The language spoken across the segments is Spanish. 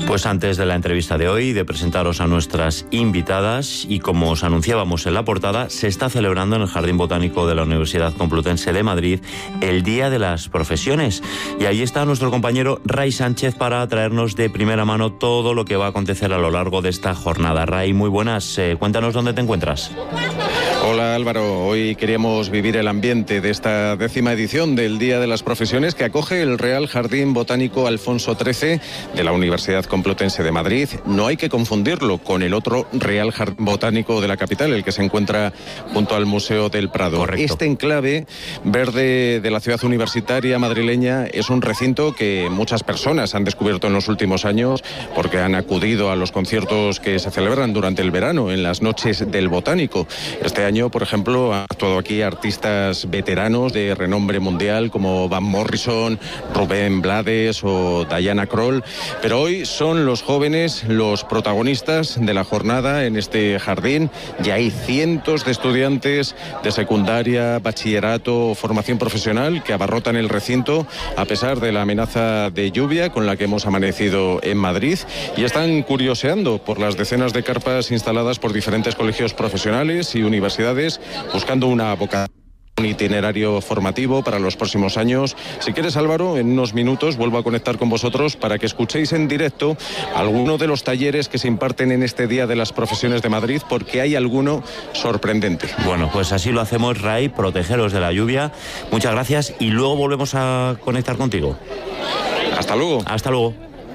Pues antes de la entrevista de hoy, de presentaros a nuestras invitadas, y como os anunciábamos en la portada, se está celebrando en el Jardín Botánico de la Universidad Complutense de Madrid el Día de las Profesiones. Y ahí está nuestro compañero Ray Sánchez para traernos de primera mano todo lo que va a acontecer a lo largo de esta jornada. Ray, muy buenas. Cuéntanos dónde te encuentras. Hola Álvaro, hoy queríamos vivir el ambiente de esta 10ª edición del Día de las Profesiones que acoge el Real Jardín Botánico Alfonso XIII de la Universidad Complutense de Madrid. No hay que confundirlo con el otro Real Jardín Botánico de la capital, el que se encuentra junto al Museo del Prado. Correcto. Este enclave verde de la ciudad universitaria madrileña es un recinto que muchas personas han descubierto en los últimos años porque han acudido a los conciertos que se celebran durante el verano en las noches del Botánico. Este año, por ejemplo, han actuado aquí artistas veteranos de renombre mundial como Van Morrison, Rubén Blades o Diana Krall, pero hoy son los jóvenes los protagonistas de la jornada en este jardín. Ya hay cientos de estudiantes de secundaria, bachillerato o formación profesional que abarrotan el recinto a pesar de la amenaza de lluvia con la que hemos amanecido en Madrid, y están curioseando por las decenas de carpas instaladas por diferentes colegios profesionales y universidades buscando una vocación, un itinerario formativo para los próximos años. Si quieres, Álvaro, en unos minutos vuelvo a conectar con vosotros para que escuchéis en directo alguno de los talleres que se imparten en este Día de las Profesiones de Madrid, porque hay alguno sorprendente. Bueno, pues así lo hacemos, Ray, protegeros de la lluvia. Muchas gracias y luego volvemos a conectar contigo. Hasta luego. Hasta luego.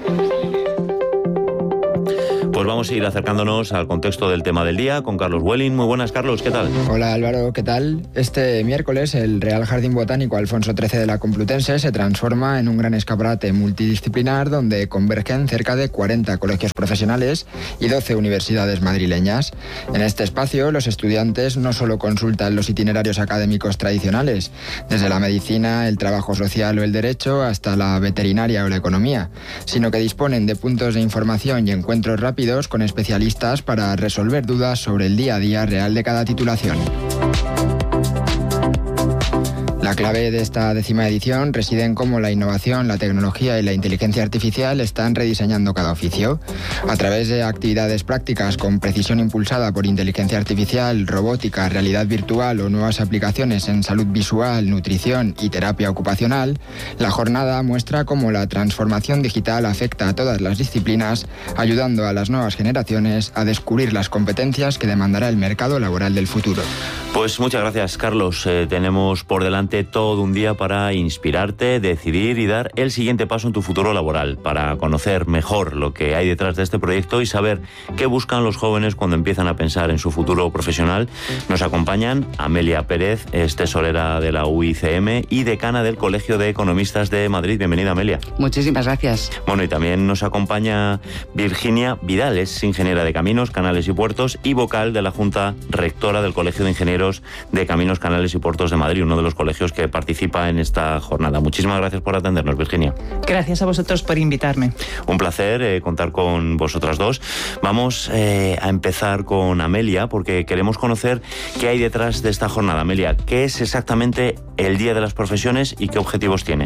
Pues vamos a ir acercándonos al contexto del tema del día con Carlos Welling. Muy buenas, Carlos, ¿qué tal? Hola Álvaro, ¿qué tal? Este miércoles el Real Jardín Botánico Alfonso XIII de la Complutense se transforma en un gran escaparate multidisciplinar donde convergen cerca de 40 colegios profesionales y 12 universidades madrileñas. En este espacio los estudiantes no solo consultan los itinerarios académicos tradicionales, desde la medicina, el trabajo social o el derecho hasta la veterinaria o la economía, sino que disponen de puntos de información y encuentros rápidos con especialistas para resolver dudas sobre el día a día real de cada titulación. La clave de esta 10ª edición reside en cómo la innovación, la tecnología y la inteligencia artificial están rediseñando cada oficio. A través de actividades prácticas con precisión impulsada por inteligencia artificial, robótica, realidad virtual o nuevas aplicaciones en salud visual, nutrición y terapia ocupacional, la jornada muestra cómo la transformación digital afecta a todas las disciplinas, ayudando a las nuevas generaciones a descubrir las competencias que demandará el mercado laboral del futuro. Pues muchas gracias, Carlos. Tenemos por delante todo un día para inspirarte, decidir y dar el siguiente paso en tu futuro laboral, para conocer mejor lo que hay detrás de este proyecto y saber qué buscan los jóvenes cuando empiezan a pensar en su futuro profesional. Nos acompañan Amelia Pérez, es tesorera de la UICM y decana del Colegio de Economistas de Madrid. Bienvenida, Amelia. Muchísimas gracias. Bueno, y también nos acompaña Virginia Vidal, es ingeniera de Caminos, Canales y Puertos y vocal de la Junta Rectora del Colegio de Ingenieros de Caminos, Canales y Puertos de Madrid, uno de los colegios que participa en esta jornada. Muchísimas gracias por atendernos, Virginia. Gracias a vosotros por invitarme. Un placer contar con vosotras dos. Vamos a empezar con Amelia, porque queremos conocer qué hay detrás de esta jornada. Amelia, ¿qué es exactamente el Día de las Profesiones y qué objetivos tiene?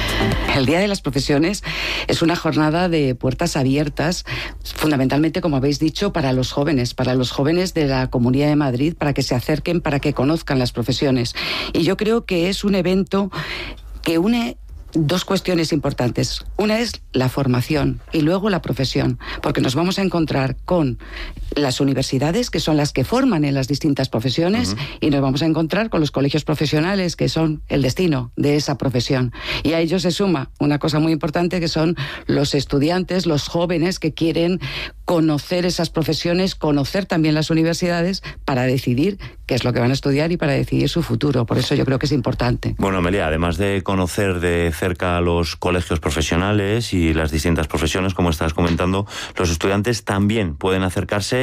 El Día de las Profesiones es una jornada de puertas abiertas, fundamentalmente, como habéis dicho, para los jóvenes de la Comunidad de Madrid, para que se acerquen, para que conozcan las profesiones. Y yo creo que es un evento que une dos cuestiones importantes. Una es la formación y luego la profesión, porque nos vamos a encontrar con las universidades, que son las que forman en las distintas profesiones, y nos vamos a encontrar con los colegios profesionales, que son el destino de esa profesión. Y a ello se suma una cosa muy importante, que son los estudiantes, los jóvenes que quieren conocer esas profesiones, conocer también las universidades para decidir qué es lo que van a estudiar y para decidir su futuro. Por eso yo creo que es importante. Bueno, Amelia, además de conocer de cerca a los colegios profesionales y las distintas profesiones, como estás comentando, los estudiantes también pueden acercarse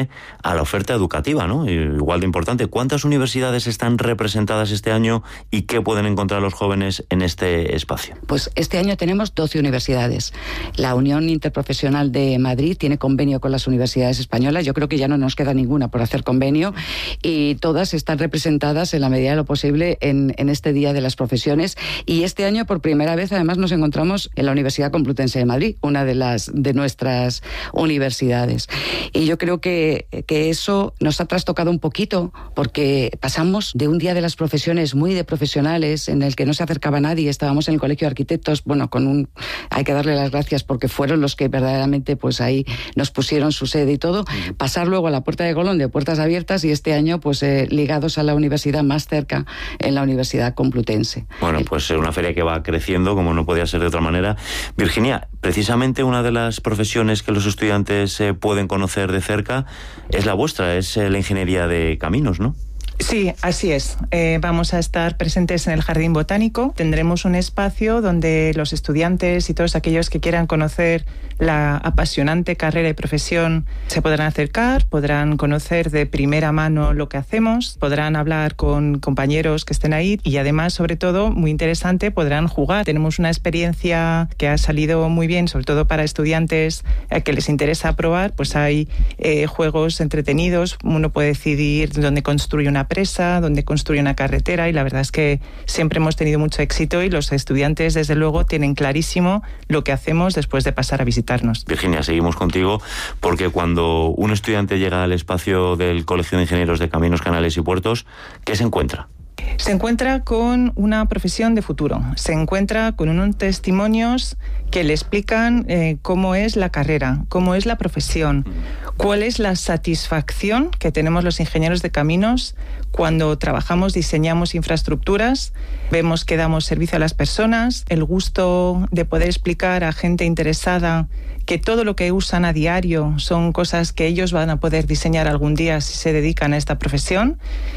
adaptarse a la oferta educativa, ¿no? Igual de importante. ¿Cuántas universidades están representadas este año y qué pueden encontrar los jóvenes en este espacio? Pues este año tenemos 12 universidades. La Unión Interprofesional de Madrid tiene convenio con las universidades españolas. Yo creo que ya no nos queda ninguna por hacer convenio y todas están representadas en la medida de lo posible en este Día de las Profesiones. Y este año, por primera vez, además, nos encontramos en la Universidad Complutense de Madrid, una de nuestras universidades. Y yo creo que eso nos ha trastocado un poquito, porque pasamos de un Día de las Profesiones muy de profesionales, en el que no se acercaba nadie. Estábamos en el Colegio de Arquitectos, bueno, hay que darle las gracias porque fueron los que verdaderamente pues ahí nos pusieron su sede y todo. Pasar luego a la Puerta de Colón de puertas abiertas, y este año pues ligados a la universidad más cerca, en la Universidad Complutense. Bueno, pues es una feria que va creciendo, como no podía ser de otra manera. Virginia, precisamente una de las profesiones que los estudiantes pueden conocer de cerca es la vuestra, es la ingeniería de caminos, ¿no? Sí, así es. Vamos a estar presentes en el Jardín Botánico. Tendremos un espacio donde los estudiantes y todos aquellos que quieran conocer la apasionante carrera y profesión se podrán acercar, podrán conocer de primera mano lo que hacemos, podrán hablar con compañeros que estén ahí y además, sobre todo, muy interesante, podrán jugar. Tenemos una experiencia que ha salido muy bien, sobre todo para estudiantes que les interesa probar. Pues hay juegos entretenidos, uno puede decidir dónde construye una presa, donde construye una carretera, y la verdad es que siempre hemos tenido mucho éxito y los estudiantes desde luego tienen clarísimo lo que hacemos después de pasar a visitarnos. Virginia, seguimos contigo porque cuando un estudiante llega al espacio del Colegio de Ingenieros de Caminos, Canales y Puertos, ¿qué se encuentra? Se encuentra con una profesión de futuro, se encuentra con unos testimonios que le explican cómo es la carrera, cómo es la profesión, cuál es la satisfacción que tenemos los ingenieros de caminos cuando trabajamos, diseñamos infraestructuras, vemos que damos servicio a las personas, el gusto de poder explicar a gente interesada que todo lo que usan a diario son cosas que ellos van a poder diseñar algún día si se dedican a esta profesión,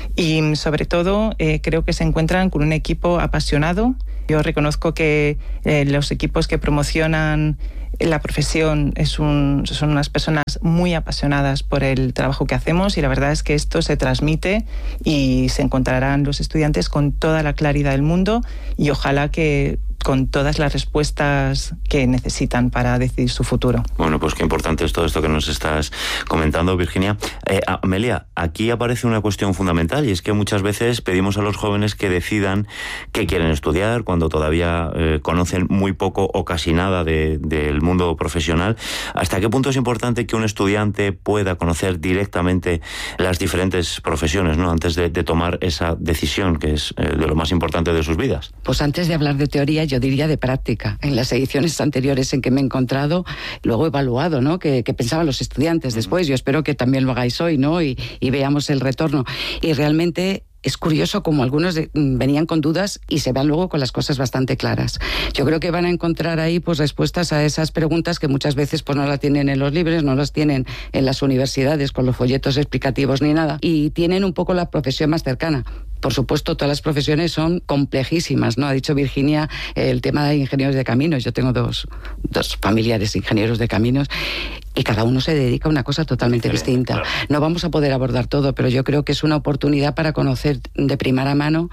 y sobre todo creo que se encuentran con un equipo apasionado. Yo reconozco que los equipos que promocionan la profesión son unas personas muy apasionadas por el trabajo que hacemos, y la verdad es que esto se transmite y se encontrarán los estudiantes con toda la claridad del mundo y ojalá que con todas las respuestas que necesitan para decidir su futuro. Bueno, pues qué importante es todo esto que nos estás comentando, Virginia. Amelia, aquí aparece una cuestión fundamental, y es que muchas veces pedimos a los jóvenes que decidan qué quieren estudiar cuando todavía conocen muy poco o casi nada del mundo profesional. ¿Hasta qué punto es importante que un estudiante pueda conocer directamente las diferentes profesiones, ¿no?, antes de tomar esa decisión que es de lo más importante de sus vidas? Pues antes de hablar de teoría, yo diría de práctica. En las ediciones anteriores en que me he encontrado, luego he evaluado, ¿no?, qué pensaban los estudiantes después. Yo espero que también lo hagáis hoy, ¿no?, y veamos el retorno. Y realmente es curioso como algunos venían con dudas y se van luego con las cosas bastante claras. Yo creo que van a encontrar ahí pues respuestas a esas preguntas que muchas veces pues no las tienen en los libros, no las tienen en las universidades con los folletos explicativos ni nada, y tienen un poco la profesión más cercana. Por supuesto, todas las profesiones son complejísimas, ¿no? Ha dicho Virginia el tema de ingenieros de caminos. Yo tengo dos familiares ingenieros de caminos y cada uno se dedica a una cosa totalmente distinta. Claro. No vamos a poder abordar todo, pero yo creo que es una oportunidad para conocer de primera mano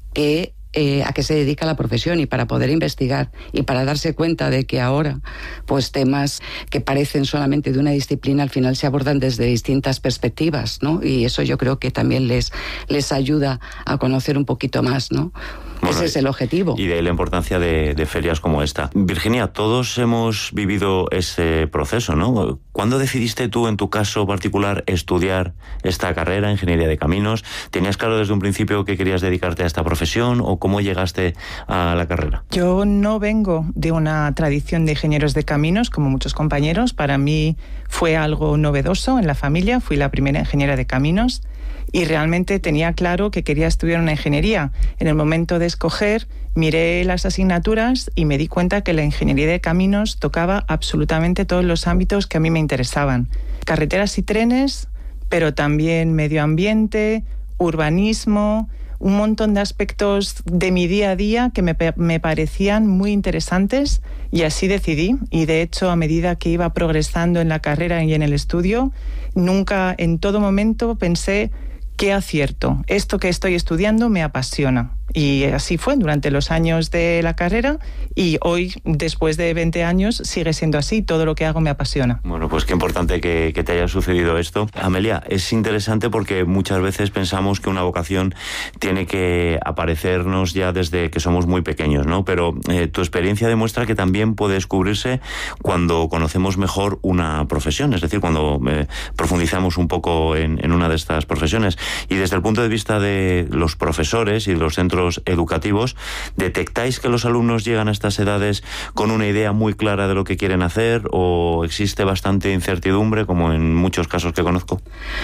a qué se dedica la profesión, y para poder investigar y para darse cuenta de que ahora pues temas que parecen solamente de una disciplina al final se abordan desde distintas perspectivas, ¿no? Y eso yo creo que también les ayuda a conocer un poquito más, ¿no? Bueno, ese es el objetivo. Y de ahí la importancia de ferias como esta. Virginia, todos hemos vivido ese proceso, ¿no? ¿Cuándo decidiste tú, en tu caso particular, estudiar esta carrera, Ingeniería de Caminos? ¿Tenías claro desde un principio que querías dedicarte a esta profesión, o cómo llegaste a la carrera? Yo no vengo de una tradición de ingenieros de caminos, como muchos compañeros. Para mí fue algo novedoso en la familia. Fui la primera ingeniera de caminos y realmente tenía claro que quería estudiar una ingeniería. En el momento de escoger, miré las asignaturas y me di cuenta que la ingeniería de caminos tocaba absolutamente todos los ámbitos que a mí me interesaban. Carreteras y trenes, pero también medio ambiente, urbanismo, un montón de aspectos de mi día a día que me parecían muy interesantes y así decidí. Y de hecho, a medida que iba progresando en la carrera y en el estudio, nunca en todo momento pensé qué acierto. Esto que estoy estudiando me apasiona. Y así fue durante los años de la carrera y hoy, después de 20 años, sigue siendo así. Todo lo que hago me apasiona. Bueno, pues qué importante que te haya sucedido esto. Amelia, es interesante porque muchas veces pensamos que una vocación tiene que aparecernos ya desde que somos muy pequeños, ¿no? Pero tu experiencia demuestra que también puede descubrirse cuando conocemos mejor una profesión, es decir, cuando profundizamos un poco en una de estas profesiones. Y desde el punto de vista de los profesores y de los centros educativos, ¿detectáis que los alumnos llegan a estas edades con una idea muy clara de lo que quieren hacer o existe bastante incertidumbre, como en muchos casos que conozco?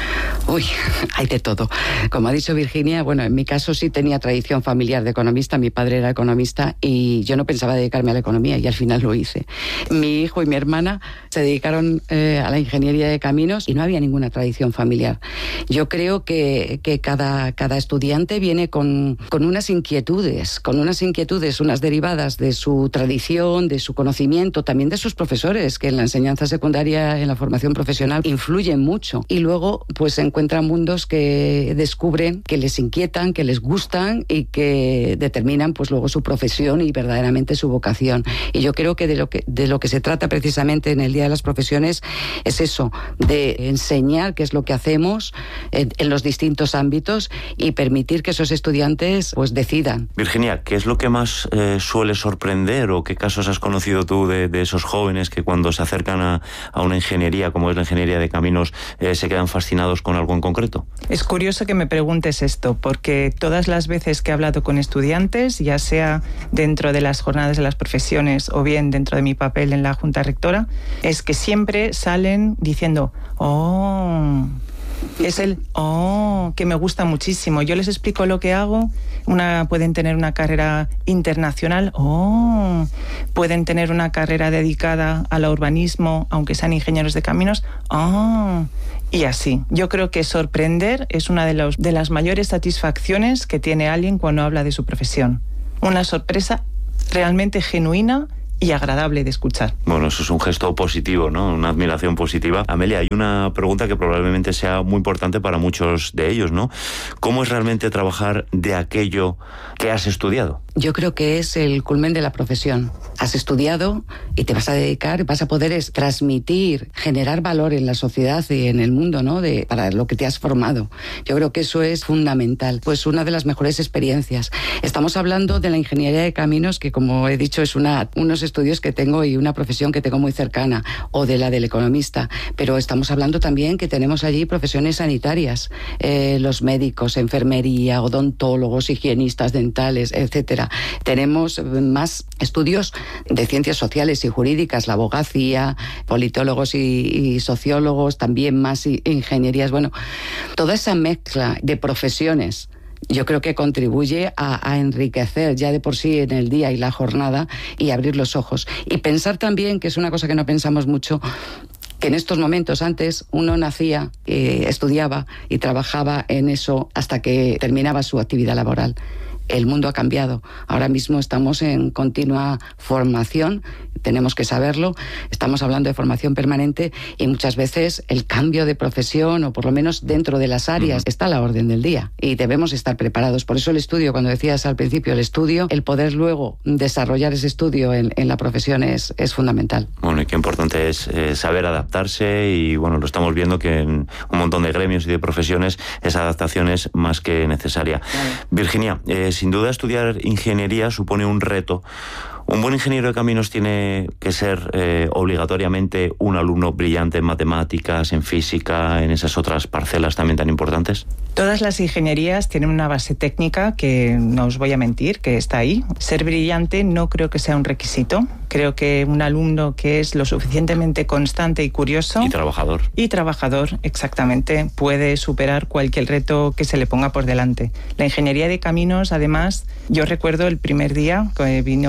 Uy, hay de todo. Como ha dicho Virginia, bueno, en mi caso sí tenía tradición familiar de economista, mi padre era economista y yo no pensaba dedicarme a la economía y al final lo hice. Mi hijo y mi hermana se dedicaron a la ingeniería de caminos y no había ninguna tradición familiar. Yo creo que cada estudiante viene con unas inquietudes, unas derivadas de su tradición, de su conocimiento, también de sus profesores, que en la enseñanza secundaria, en la formación profesional, influyen mucho. Y luego, pues se encuentran mundos que descubren, que les inquietan, que les gustan y que determinan, pues luego su profesión y verdaderamente su vocación. Y yo creo que de lo que se trata precisamente en el Día de las Profesiones es eso, de enseñar qué es lo que hacemos en los distintos ámbitos y permitir que esos estudiantes pues decidan. Virginia, ¿qué es lo que más suele sorprender o qué casos has conocido tú de esos jóvenes que cuando se acercan a una ingeniería como es la ingeniería de caminos se quedan fascinados con algo en concreto? Es curioso que me preguntes esto, porque todas las veces que he hablado con estudiantes, ya sea dentro de las jornadas de las profesiones o bien dentro de mi papel en la Junta Rectora, es que siempre salen diciendo, que me gusta muchísimo. Yo les explico lo que hago. Pueden tener una carrera internacional. Pueden tener una carrera dedicada al urbanismo, aunque sean ingenieros de caminos. Y así. Yo creo que sorprender es una de las mayores satisfacciones que tiene alguien cuando habla de su profesión. Una sorpresa realmente genuina y agradable de escuchar. Bueno, eso es un gesto positivo, ¿no? Una admiración positiva. Amelia, hay una pregunta que probablemente sea muy importante para muchos de ellos, ¿no? ¿Cómo es realmente trabajar de aquello que has estudiado? Yo creo que es el culmen de la profesión. Has estudiado y te vas a dedicar, vas a poder transmitir, generar valor en la sociedad y en el mundo, ¿no? Para lo que te has formado. Yo creo que eso es fundamental. Pues una de las mejores experiencias. Estamos hablando de la ingeniería de caminos, que como he dicho es unos estudios que tengo y una profesión que tengo muy cercana, o de la del economista. Pero estamos hablando también que tenemos allí profesiones sanitarias, los médicos, enfermería, odontólogos, higienistas dentales, etcétera. Tenemos más estudios de ciencias sociales y jurídicas, la abogacía, politólogos y sociólogos, también más ingenierías. Bueno, toda esa mezcla de profesiones yo creo que contribuye a enriquecer ya de por sí en el día y la jornada y abrir los ojos. Y pensar también, que es una cosa que no pensamos mucho, que en estos momentos antes uno nacía, estudiaba y trabajaba en eso hasta que terminaba su actividad laboral. El mundo ha cambiado. Ahora mismo estamos en continua formación, tenemos que saberlo. Estamos hablando de formación permanente y muchas veces el cambio de profesión, o por lo menos dentro de las áreas, está a la orden del día y debemos estar preparados. Por eso el estudio, cuando decías al principio el estudio, el poder luego desarrollar ese estudio en la profesión es fundamental. Bueno, y qué importante es saber adaptarse y bueno, lo estamos viendo que en un montón de gremios y de profesiones esa adaptación es más que necesaria. Vale. Virginia, sin duda estudiar ingeniería supone un reto. ¿Un buen ingeniero de caminos tiene que ser obligatoriamente un alumno brillante en matemáticas, en física, en esas otras parcelas también tan importantes? Todas las ingenierías tienen una base técnica que no os voy a mentir, que está ahí. Ser brillante no creo que sea un requisito. Creo que un alumno que es lo suficientemente constante y curioso... Y trabajador. Y trabajador, exactamente. Puede superar cualquier reto que se le ponga por delante. La ingeniería de caminos, además, yo recuerdo el primer día que vino el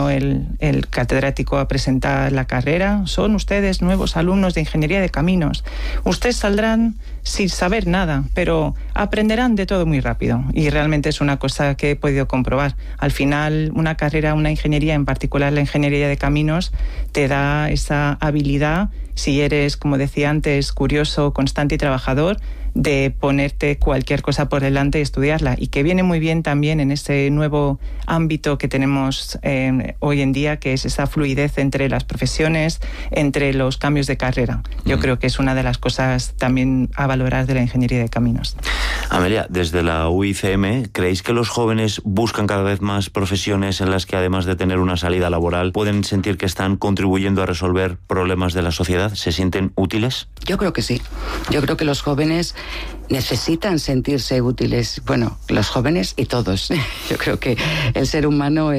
el catedrático a presentar la carrera. Son ustedes nuevos alumnos de Ingeniería de Caminos. Ustedes saldrán sin saber nada, pero aprenderán de todo muy rápido. Y realmente es una cosa que he podido comprobar. Al final, una carrera, una ingeniería, en particular la Ingeniería de Caminos, te da esa habilidad, si eres, como decía antes, curioso, constante y trabajador, de ponerte cualquier cosa por delante y estudiarla, y que viene muy bien también en ese nuevo ámbito que tenemos hoy en día, que es esa fluidez entre las profesiones, entre los cambios de carrera. Yo creo que es una de las cosas también a valorar de la Ingeniería de Caminos. Amelia, desde la UICM, ¿creéis que los jóvenes buscan cada vez más profesiones en las que, además de tener una salida laboral, pueden sentir que están contribuyendo a resolver problemas de la sociedad? ¿Se sienten útiles? Yo creo que sí. Yo creo que los jóvenes necesitan sentirse útiles. Bueno, los jóvenes y todos. Yo creo que el ser humano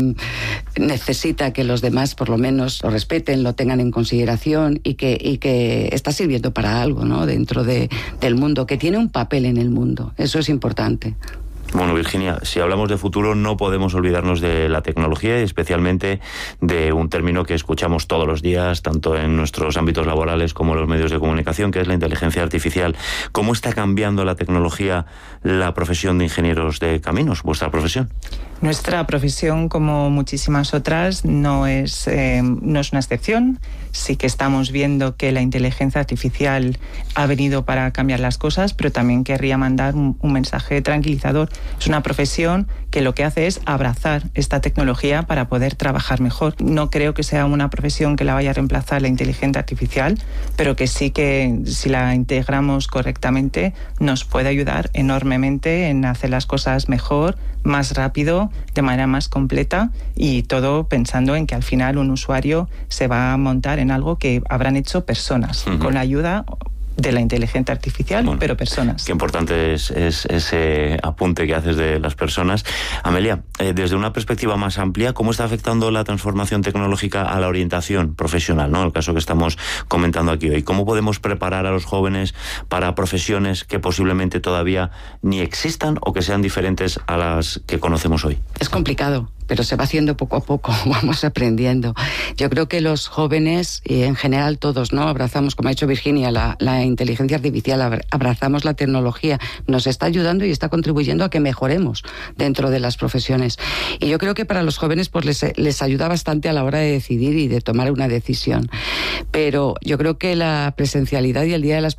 necesita que los demás por lo menos lo respeten, lo tengan en consideración y que está sirviendo para algo, ¿no? Dentro del mundo, que tiene un papel en el mundo. Eso es importante. Bueno, Virginia, si hablamos de futuro no podemos olvidarnos de la tecnología y especialmente de un término que escuchamos todos los días, tanto en nuestros ámbitos laborales como en los medios de comunicación, que es la inteligencia artificial. ¿Cómo está cambiando la tecnología la profesión de ingenieros de caminos, vuestra profesión? Nuestra profesión, como muchísimas otras, no es una excepción. Sí que estamos viendo que la inteligencia artificial ha venido para cambiar las cosas, pero también querría mandar un mensaje tranquilizador. Es una profesión que lo que hace es abrazar esta tecnología para poder trabajar mejor. No creo que sea una profesión que la vaya a reemplazar la inteligencia artificial, pero que sí que, si la integramos correctamente, nos puede ayudar enormemente en hacer las cosas mejor, más rápido, de manera más completa, y todo pensando en que al final un usuario se va a montar en algo que habrán hecho personas, con la ayuda de la inteligencia artificial, bueno, pero personas. Qué importante es ese apunte que haces de las personas. Amelia, desde una perspectiva más amplia, ¿cómo está afectando la transformación tecnológica a la orientación profesional, ¿no? El caso que estamos comentando aquí hoy. ¿Cómo podemos preparar a los jóvenes para profesiones que posiblemente todavía ni existan o que sean diferentes a las que conocemos hoy? Es complicado, pero se va haciendo poco a poco, vamos aprendiendo. Yo creo que los jóvenes, y en general todos, ¿no? Abrazamos, como ha dicho Virginia, la inteligencia artificial, abrazamos la tecnología, nos está ayudando y está contribuyendo a que mejoremos dentro de las profesiones. Y yo creo que para los jóvenes pues les ayuda bastante a la hora de decidir y de tomar una decisión. Pero yo creo que la presencialidad y el Día de las